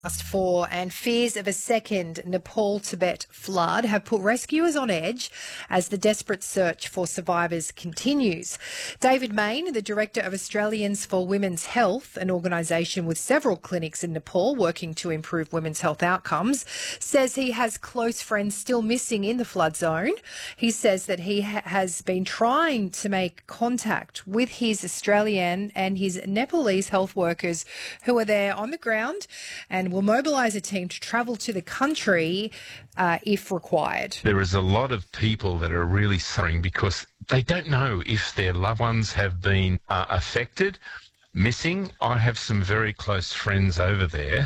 For and fears of a second Nepal-Tibet flood have put rescuers on edge as the desperate search for survivors continues. David Main, the director of Australians for Women's Health, an organisation with several clinics in Nepal working to improve women's health outcomes, says he has close friends still missing in the flood zone. He says that he has been trying to make contact with his Australian and his Nepalese health workers who are there on the ground and will mobilise a team to travel to the country if required. There is a lot of people that are really suffering because they don't know if their loved ones have been affected, missing. I have some very close friends over there.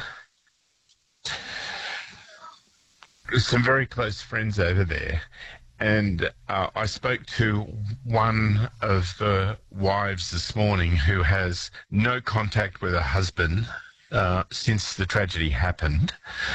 And I spoke to one of the wives this morning who has no contact with her husband since the tragedy happened,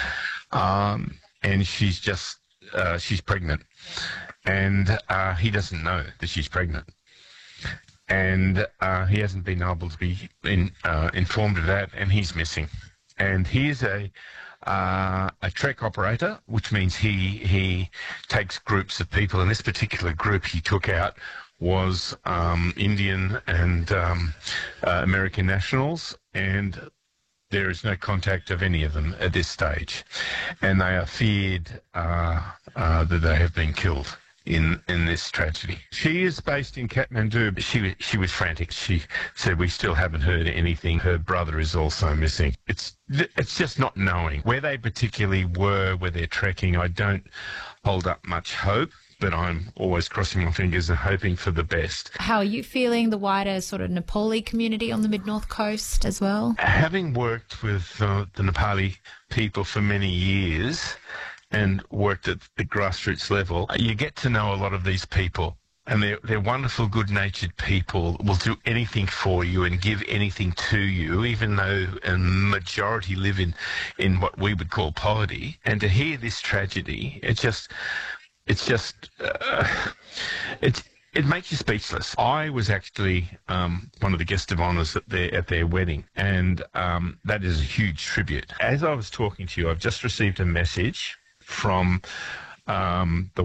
and she's pregnant, and he doesn't know that she's pregnant, and he hasn't been able to be informed of that, and he's missing. And he's a trek operator, which means he takes groups of people, and this particular group he took out was Indian and American nationals, and there is no contact of any of them at this stage, and they are feared that they have been killed in this tragedy. She is based in Kathmandu, but she was frantic. She said, "We still haven't heard anything. Her brother is also missing." It's just not knowing where they particularly were, where they're trekking. I don't hold up much hope, but I'm always crossing my fingers and hoping for the best. How are you feeling, the wider sort of Nepali community on the mid-north coast as well? Having worked with the Nepali people for many years and worked at the grassroots level, you get to know a lot of these people. And they're wonderful, good-natured people, will do anything for you and give anything to you, even though a majority live in what we would call poverty. And to hear this tragedy, it makes you speechless. I was actually one of the guests of honours at their wedding, and that is a huge tribute. As I was talking to you, I've just received a message from the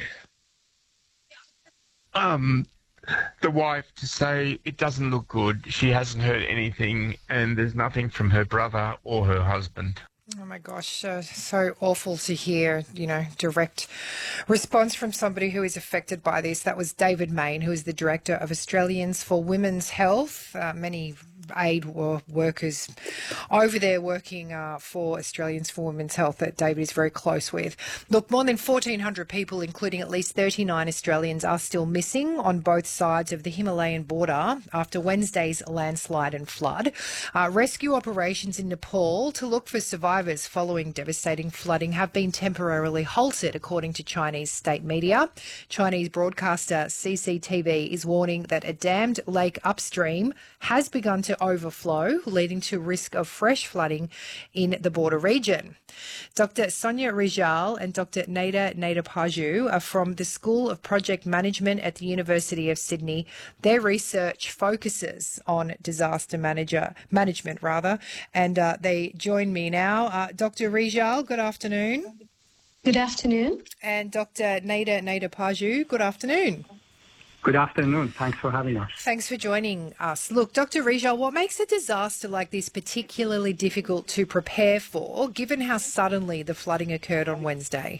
wife to say it doesn't look good. She hasn't heard anything, and there's nothing from her brother or her husband. Oh my gosh, so awful to hear, direct response from somebody who is affected by this. That was David Main, who is the director of Australians for Women's Health. Many aid workers over there working for Australians for Women's Health that David is very close with. Look, more than 1,400 people, including at least 39 Australians, are still missing on both sides of the Himalayan border after Wednesday's landslide and flood. Rescue operations in Nepal to look for survivors following devastating flooding have been temporarily halted, according to Chinese state media. Chinese broadcaster CCTV is warning that a dammed lake upstream has begun to overflow, leading to risk of fresh flooding in the border region. Dr. Sonia Rijal and Dr. Neda Paju are from the School of Project Management at the University of Sydney. Their research focuses on disaster management, and they join me now. Dr. Rijal, good afternoon. Good afternoon. And Dr. Neda Paju, good afternoon. Good afternoon. Thanks for having us. Thanks for joining us. Look, Dr. Rijal, what makes a disaster like this particularly difficult to prepare for, given how suddenly the flooding occurred on Wednesday?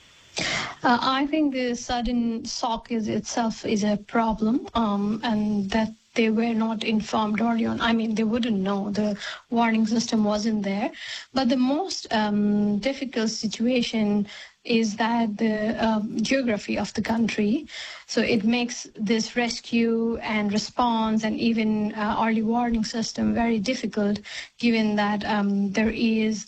I think the sudden shock itself is a problem, and that they were not informed early on. I mean, they wouldn't know. The warning system wasn't there. But the most difficult situation is that the geography of the country. So it makes this rescue and response and even early warning system very difficult, given that there is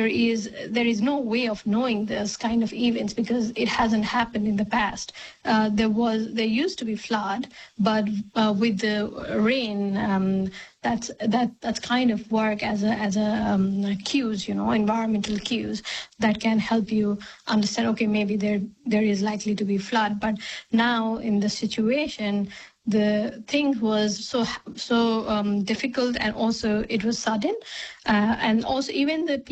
no way of knowing this kind of events because it hasn't happened in the past. There used to be flood, but with the rain, that's kind of work as a cues, environmental cues that can help you understand. Okay, maybe there is likely to be flood, but now in the situation, the thing was so difficult, and also it was sudden, and also even the